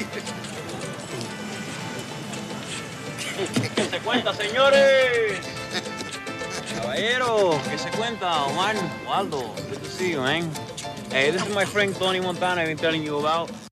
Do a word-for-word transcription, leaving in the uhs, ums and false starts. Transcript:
¿Qué se cuenta, señores? Caballero, ¿qué se cuenta? Omar, Waldo, good to see you, man. Hey, this is my friend Tony Montana I've been telling you about.